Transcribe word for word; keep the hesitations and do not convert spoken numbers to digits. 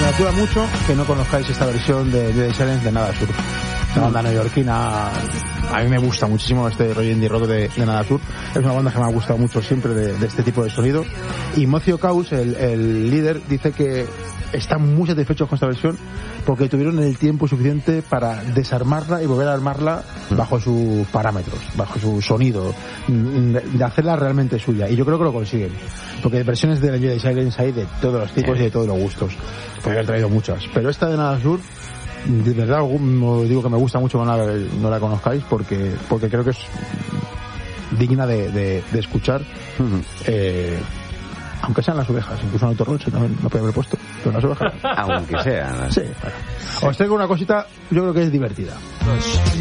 congratula mucho que no conozcáis esta versión de Jedi Silence de Nada Sur. Una banda neoyorquina, a mí me gusta muchísimo este rollo indie rock de, de Nada Sur. Es una banda que me ha gustado mucho siempre de, de este tipo de sonido. Y Mocio Caus, el, el líder, dice que están muy satisfechos con esta versión porque tuvieron el tiempo suficiente para desarmarla y volver a armarla bajo sus parámetros, bajo su sonido, de hacerla realmente suya. Y yo creo que lo consiguen, porque hay versiones de la Jedi Silence hay de todos los tipos y de todos los gustos. Podría haber traído muchas, pero esta de Nada Sur, de verdad digo que me gusta mucho que no la, no la conozcáis, porque porque creo que es digna de, de, de escuchar. Uh-huh. eh, aunque sean las ovejas, incluso en Autorroche también lo podría haber puesto, pero las ovejas aunque sean, sí, bueno. Os traigo una cosita, yo creo que es divertida.